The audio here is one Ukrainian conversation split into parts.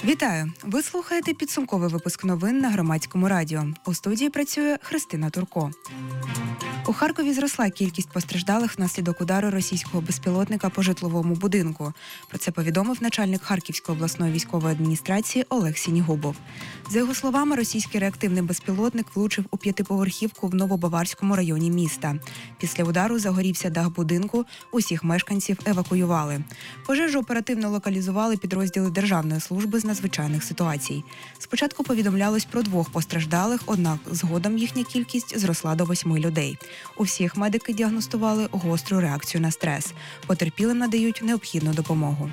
Вітаю! Ви слухаєте підсумковий випуск новин на Громадському радіо. У студії працює Христина Турко. У Харкові зросла кількість постраждалих внаслідок удару російського безпілотника по житловому будинку. Про це повідомив начальник Харківської обласної військової адміністрації Олег Сінігубов. За його словами, російський реактивний безпілотник влучив у п'ятиповерхівку в Новобаварському районі міста. Після удару загорівся дах будинку, усіх мешканців евакуювали. Пожежу оперативно локалізували підрозділи Державної служби з надзвичайних ситуацій. Спочатку повідомлялось про 2 постраждалих, однак згодом їхня кількість зросла до 8 людей. У всіх медики діагностували гостру реакцію на стрес. Потерпілим надають необхідну допомогу.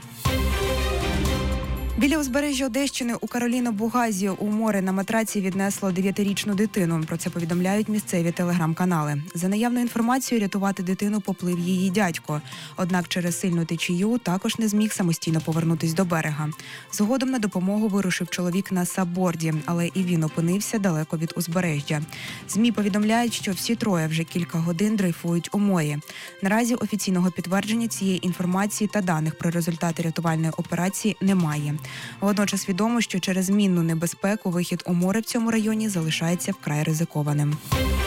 Біля узбережжя Одещини у Кароліно-Бугазі у море на матраці віднесло 9-річну дитину. Про це повідомляють місцеві телеграм-канали. За наявною інформацією, рятувати дитину поплив її дядько. Однак через сильну течію також не зміг самостійно повернутись до берега. Згодом на допомогу вирушив чоловік на сабборді, але і він опинився далеко від узбережжя. ЗМІ повідомляють, що всі троє вже кілька годин дрейфують у морі. Наразі офіційного підтвердження цієї інформації та даних про результати рятувальної операції немає. Водночас відомо, що через мінну небезпеку вихід у море в цьому районі залишається вкрай ризикованим.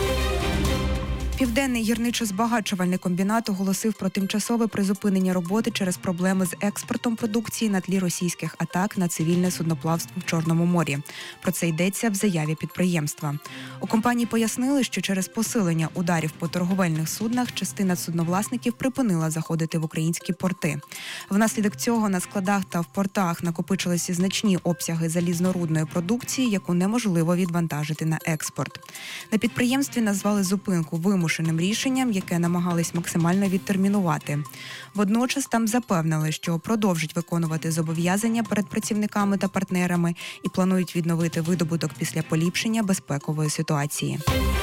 Південний гірничо-збагачувальний комбінат оголосив про тимчасове призупинення роботи через проблеми з експортом продукції на тлі російських атак на цивільне судноплавство в Чорному морі. Про це йдеться в заяві підприємства. У компанії пояснили, що через посилення ударів по торговельних суднах частина судновласників припинила заходити в українські порти. Внаслідок цього на складах та в портах накопичилися значні обсяги залізнорудної продукції, яку неможливо відвантажити на експорт. На підприємстві назвали зупинку вимушеним рішенням, яке намагались максимально відтермінувати. Водночас там запевнили, що продовжать виконувати зобов'язання перед працівниками та партнерами і планують відновити видобуток після поліпшення безпекової ситуації.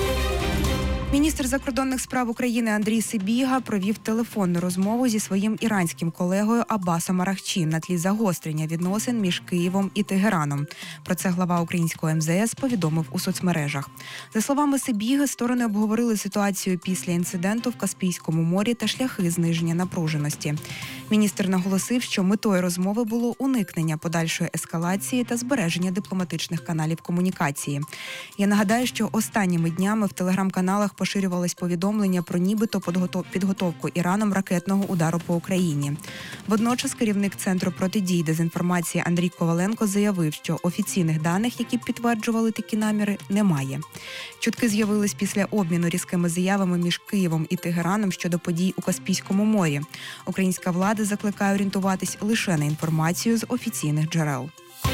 Міністр закордонних справ України Андрій Сибіга провів телефонну розмову зі своїм іранським колегою Аббасом Арахчі на тлі загострення відносин між Києвом і Тегераном. Про це глава українського МЗС повідомив у соцмережах. За словами Сибіги, сторони обговорили ситуацію після інциденту в Каспійському морі та шляхи зниження напруженості. Міністр наголосив, що метою розмови було уникнення подальшої ескалації та збереження дипломатичних каналів комунікації. Я нагадаю, що останніми днями в телеграм-каналах поширювалось повідомлення про нібито підготовку Іраном ракетного удару по Україні. Водночас керівник Центру протидії дезінформації Андрій Коваленко заявив, що офіційних даних, які б підтверджували такі наміри, немає. Чутки з'явились після обміну різкими заявами між Києвом і Тегераном щодо подій у Каспійському морі. Українська влада закликає орієнтуватись лише на інформацію з офіційних джерел.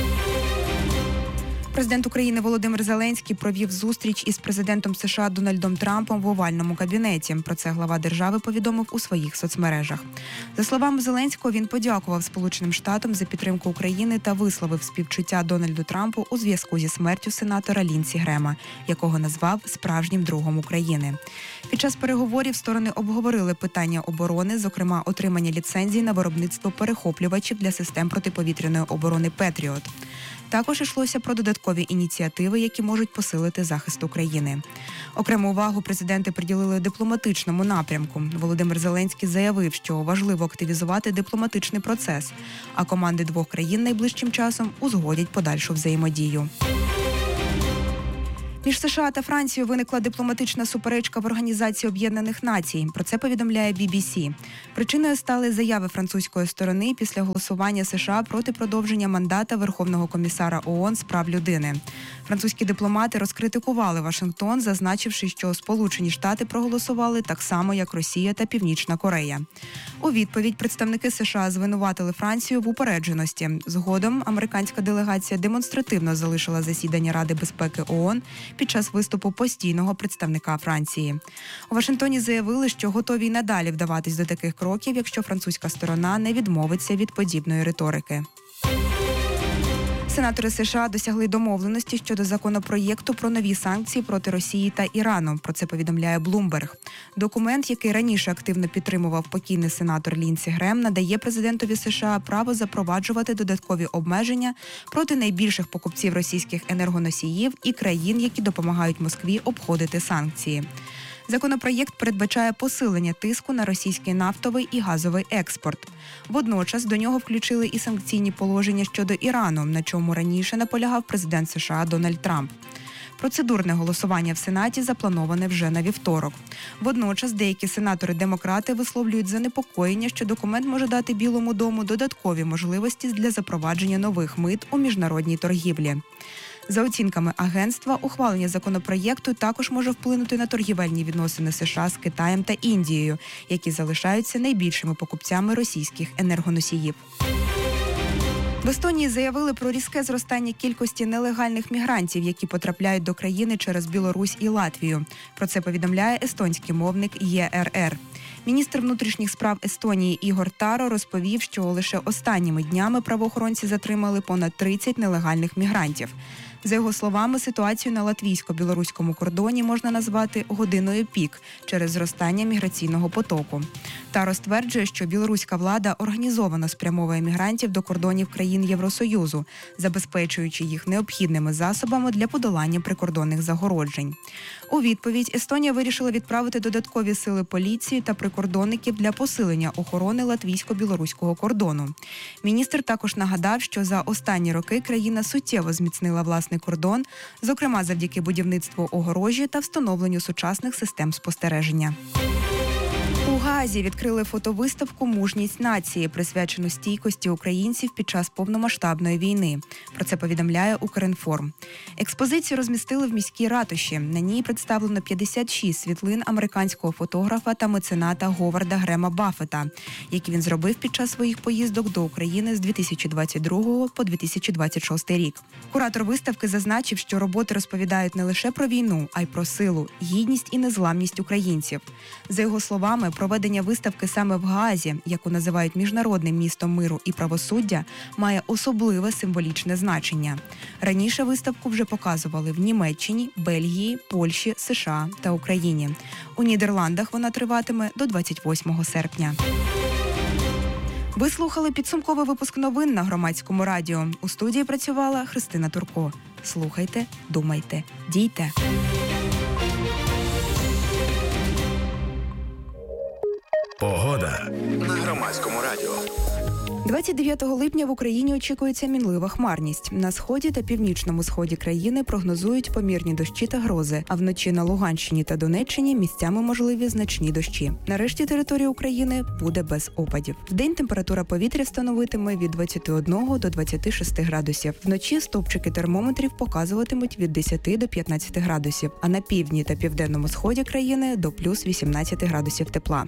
Президент України Володимир Зеленський провів зустріч із президентом США Дональдом Трампом в овальному кабінеті. Про це глава держави повідомив у своїх соцмережах. За словами Зеленського, він подякував Сполученим Штатам за підтримку України та висловив співчуття Дональду Трампу у зв'язку зі смертю сенатора Лінсі Грема, якого назвав справжнім другом України. Під час переговорів сторони обговорили питання оборони, зокрема отримання ліцензій на виробництво перехоплювачів для систем протиповітряної оборони «Петріот». Також йшлося про додаткові ініціативи, які можуть посилити захист України. Окрему увагу президенти приділили дипломатичному напрямку. Володимир Зеленський заявив, що важливо активізувати дипломатичний процес, а команди 2 країн найближчим часом узгодять подальшу взаємодію. Між США та Францією виникла дипломатична суперечка в Організації Об'єднаних Націй. Про це повідомляє BBC. Причиною стали заяви французької сторони після голосування США проти продовження мандата Верховного комісара ООН з прав людини. Французькі дипломати розкритикували Вашингтон, зазначивши, що Сполучені Штати проголосували так само, як Росія та Північна Корея. У відповідь представники США звинуватили Францію в упередженості. Згодом американська делегація демонстративно залишила засідання Ради безпеки ООН під час виступу постійного представника Франції. У Вашингтоні заявили, що готові й надалі вдаватись до таких кроків, якщо французька сторона не відмовиться від подібної риторики. Сенатори США досягли домовленості щодо законопроєкту про нові санкції проти Росії та Ірану. Про це повідомляє Bloomberg. Документ, який раніше активно підтримував покійний сенатор Лінсі Грем, надає президентові США право запроваджувати додаткові обмеження проти найбільших покупців російських енергоносіїв і країн, які допомагають Москві обходити санкції. Законопроєкт передбачає посилення тиску на російський нафтовий і газовий експорт. Водночас до нього включили і санкційні положення щодо Ірану, на чому раніше наполягав президент США Дональд Трамп. Процедурне голосування в Сенаті заплановане вже на вівторок. Водночас деякі сенатори-демократи висловлюють занепокоєння, що документ може дати Білому дому додаткові можливості для запровадження нових мит у міжнародній торгівлі. За оцінками агентства, ухвалення законопроєкту також може вплинути на торгівельні відносини США з Китаєм та Індією, які залишаються найбільшими покупцями російських енергоносіїв. В Естонії заявили про різке зростання кількості нелегальних мігрантів, які потрапляють до країни через Білорусь і Латвію. Про це повідомляє естонський мовник ЄРР. Міністр внутрішніх справ Естонії Ігор Таро розповів, що лише останніми днями правоохоронці затримали понад 30 нелегальних мігрантів. За його словами, ситуацію на латвійсько-білоруському кордоні можна назвати годиною пік через зростання міграційного потоку. Таро стверджує, що білоруська влада організовано спрямовує мігрантів до кордонів країн Євросоюзу, забезпечуючи їх необхідними засобами для подолання прикордонних загороджень. У відповідь Естонія вирішила відправити додаткові сили поліції та прикордонників для посилення охорони латвійсько-білоруського кордону. Міністр також нагадав, що за останні роки країна суттєво зміцнила власний кордон, зокрема завдяки будівництву огорожі та встановленню сучасних систем спостереження. У Гаазі відкрили фотовиставку «Мужність нації», присвячену стійкості українців під час повномасштабної війни. Про це повідомляє Укрінформ. Експозицію розмістили в міській ратуші. На ній представлено 56 світлин американського фотографа та мецената Говарда Грема Баффета, які він зробив під час своїх поїздок до України з 2022 по 2026 рік. Куратор виставки зазначив, що роботи розповідають не лише про війну, а й про силу, гідність і незламність українців. За його словами, проведення виставки саме в Гаазі, яку називають міжнародним містом миру і правосуддя, має особливе символічне значення. Раніше виставку вже показували в Німеччині, Бельгії, Польщі, США та Україні. У Нідерландах вона триватиме до 28 серпня. Ви слухали підсумковий випуск новин на Громадському радіо. У студії працювала Христина Турко. Слухайте, думайте, дійте. Погода на Громадському радіо. 29 липня в Україні очікується мінлива хмарність. На сході та північному сході країни прогнозують помірні дощі та грози, а вночі на Луганщині та Донеччині місцями можливі значні дощі. На решті території України буде без опадів. Вдень температура повітря становитиме від 21 до 26 градусів. Вночі стовпчики термометрів показуватимуть від 10 до 15 градусів, а на півдні та південному сході країни до плюс 18 градусів тепла.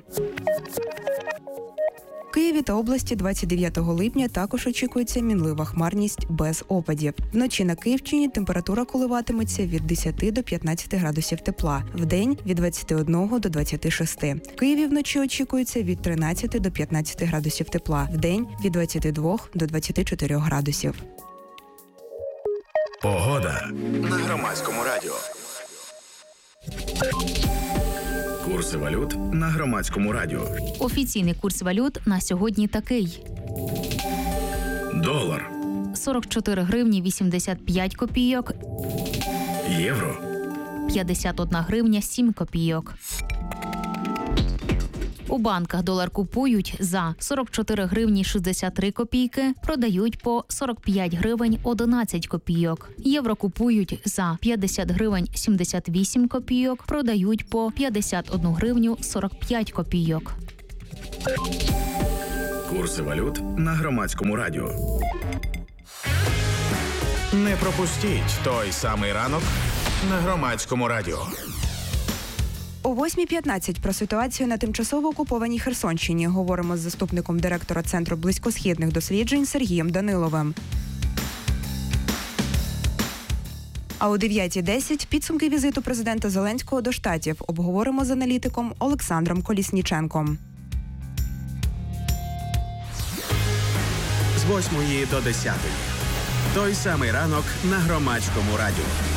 В Києві та області 29 липня також очікується мінлива хмарність без опадів. Вночі на Київщині температура коливатиметься від 10 до 15 градусів тепла, вдень – від 21 до 26. В Києві вночі очікується від 13 до 15 градусів тепла, вдень – від 22 до 24 градусів. Погода на Громадському радіо. Курси валют на Громадському радіо. Офіційний курс валют на сьогодні такий. Долар. 44 гривні 85 копійок. Євро. 51 гривня 7 копійок. У банках долар купують за 44 гривні 63 копійки, продають по 45 гривень 11 копійок. Євро купують за 50 гривень 78 копійок, продають по 51 гривню 45 копійок. Курси валют на Громадському радіо. Не пропустіть той самий ранок на Громадському радіо. О 8:15 про ситуацію на тимчасово окупованій Херсонщині говоримо з заступником директора Центру близькосхідних досліджень Сергієм Даниловим. А о 9:10 підсумки візиту президента Зеленського до Штатів обговоримо з аналітиком Олександром Колісніченком. З 8 до 10. Той самий ранок на Громадському радіо.